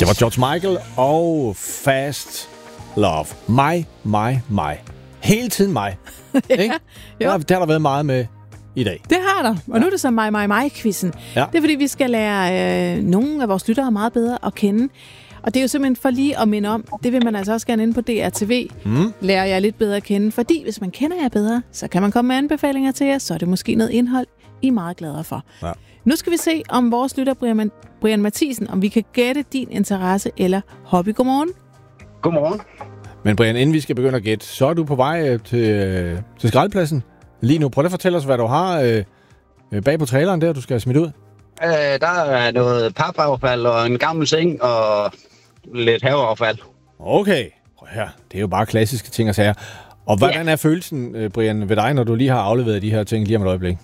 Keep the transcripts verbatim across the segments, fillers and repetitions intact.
Det var George Michael og Fast Love. Mig, mig, mig. Hele tiden mig. Ikke? Ja, der, der har der været meget med i dag. Det har der. Og ja. Nu er det så mig, mig, mig-quizzen. Ja. Det er fordi, vi skal lære øh, nogle af vores lyttere meget bedre at kende. Og det er jo simpelthen for lige at minde om, det vil man altså også gerne inde på D R T V, mm. lærer jeg lidt bedre at kende. Fordi hvis man kender jer bedre, så kan man komme med anbefalinger til jer, så er det måske noget indhold, I er meget gladere for. Ja. Nu skal vi se, om vores lytter, Brian, Brian Mathisen, om vi kan gætte din interesse eller hobby. Godmorgen. Godmorgen. Men Brian, inden vi skal begynde at gætte, så er du på vej til, til skraldepladsen lige nu. Prøv at fortælle os, hvad du har øh, bag på traileren der, du skal smide ud. Øh, der er noget papaffald og en gammel seng og lidt haveaffald. Okay. Ja, det er jo bare klassiske ting at sige. Og hvordan ja. er følelsen, Brian, ved dig, når du lige har afleveret de her ting lige om et øjeblik?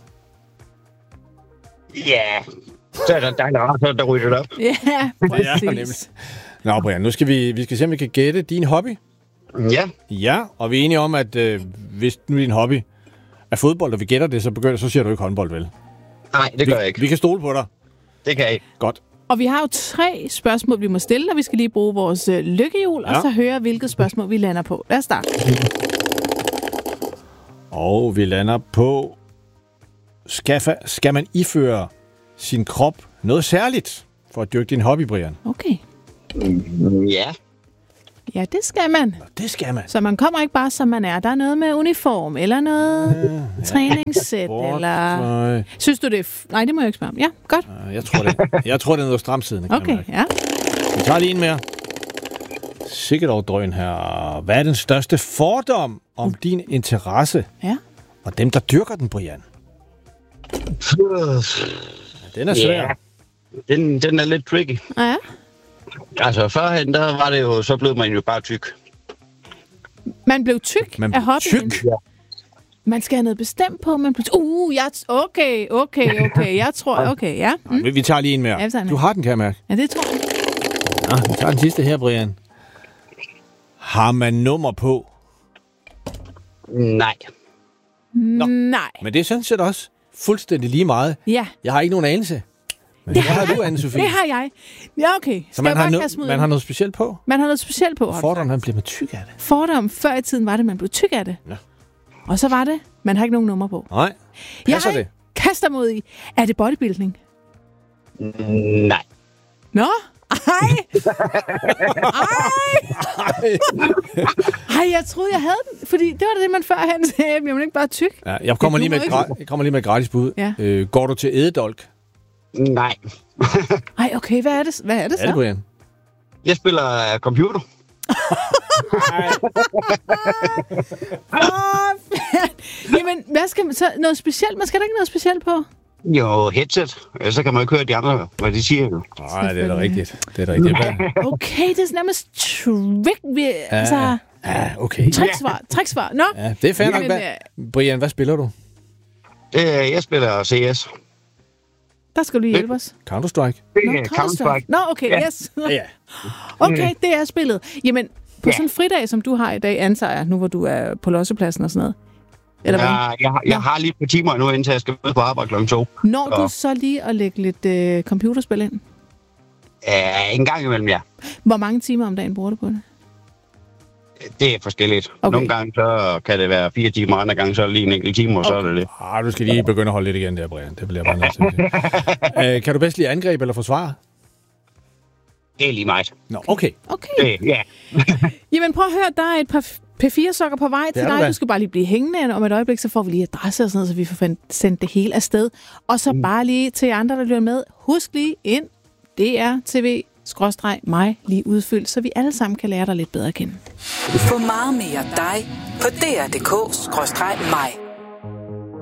Ja, så er der dejligt rart, så der ryger det op. Ja, præcis. Ja, Nå, Brian, nu skal vi, vi skal se, om vi kan gætte din hobby. Ja. Ja, og vi er enige om, at øh, hvis nu din hobby er fodbold, og vi gætter det, så, begynder, så siger du ikke håndbold, vel? Nej, det gør vi, jeg ikke. Vi kan stole på dig. Det kan jeg ikke. Godt. Og vi har jo tre spørgsmål, vi må stille, og vi skal lige bruge vores øh, lykkehjul, ja. og så høre, hvilket spørgsmål vi lander på. Lad os starte. Og vi lander på, skal, skal man iføre sin krop noget særligt for at dyrke din hobby, Brian? Okay. Mm, ja. Ja, det skal man. Det skal man. Så man kommer ikke bare, som man er. Der er noget med uniform, eller noget ja, træningssæt, sport, eller... Nej. Synes du det er... F- Nej, det må jeg ikke spørge om. Ja, godt. Jeg tror, det, jeg tror, det er noget stramsiddende. Okay, ja. Vi tager lige en mere. Sikkert over drøn her. Hvad er den største fordom om din interesse? Ja. Og dem, der dyrker den, Brian? Den er svær. Yeah. Den, den er lidt tricky. Ja. Altså, førhen, der var det jo, så blev man jo bare tyk. Man blev tyk man af hobbyen? Tyk? Ja. Man skal have noget bestemt på, man blev tyk. Uh, jeg t- okay, okay, okay. Jeg tror, okay, ja. Mm. Vi, vi tager lige en mere. Ja, du har den, kan jeg mærke. Ja, det tror jeg. Ja, vi tager den sidste her, Brian. Har man nummer på? Nej. Nå. Nej. Men det er sådan set også fuldstændig lige meget. Ja. Jeg har ikke nogen anelse. Men det har du, Anne-Sophie. Det har jeg. Ja, okay. Så man har, no- man har noget specielt på? Man har noget specielt på. Fordom, han bliver man tyk af det. Fordom før i tiden var det, man blev tyk af det. Ja. Og så var det, man har ikke nogen nummer på. Nej. Passer jeg det? kaster mod i. Er det bodybuilding? Nej. Nå? Ej! Ej! Ej, jeg troede, jeg havde den. Fordi det var det, man førhen sagde. Jeg bliver ikke bare tyk. Ja, jeg, kommer lige med gra- jeg kommer lige med et gratis bud. Ja. Øh, går du til ædedolk? Nej. Ej, okay. Hvad er det, hvad er det så? Er det, Brian? Jeg spiller uh, computer. Åh, jamen, hvad skal man så? Noget specielt? Man skal da ikke noget specielt på? Jo, headset. Så kan man jo ikke høre de andre, hvad de siger. Nej, det er da rigtigt. Det er da rigtigt. Okay, det er nærmest trick. Vi, ja, altså, ja, okay. Tricksvar, tricksvar. Nå. Ja, det er fair nok. Hvad, Brian, hvad spiller du? Øh, jeg spiller C S. Der skal du lige hjælpe os. Counter-Strike? Nå, Counter-Strike. Nå, okay, ja. yes. Ja. Okay, det er spillet. Jamen, på ja. sådan en fridag, som du har i dag, antager jeg, nu hvor du er på lossepladsen og sådan noget. Eller ja, jeg, jeg, jeg har lige et par timer nu, indtil jeg skal ud på arbejde klokken to. Når så. du så lige at lægge lidt øh, computerspil ind? Ja, en gang imellem, ja. Hvor mange timer om dagen bruger du på det? Det er forskelligt. Okay. Nogle gange så kan det være fire timer, andre gange så er det lige en enkelt time, og okay. så er det det. Ah, du skal lige begynde at holde lidt igen der, Brian. Det bliver bare nødt til. Kan du bedst lide angreb eller forsvare? Det er lige meget. Nå, okay. Okay. Det, ja. Jamen prøv at høre, der er et par P fire sokker på vej til dig. Du skal bare lige blive hængende om et øjeblik, så får vi lige adresse og sådan noget, så vi får sendt det hele afsted. Og så mm. bare lige til andre, der lytter med. Husk lige ind D R T V skråstreg mig lige udfyldt, så vi alle sammen kan lære dig lidt bedre at kende. Få meget mere dig på D R punktum D K skråstreg mig.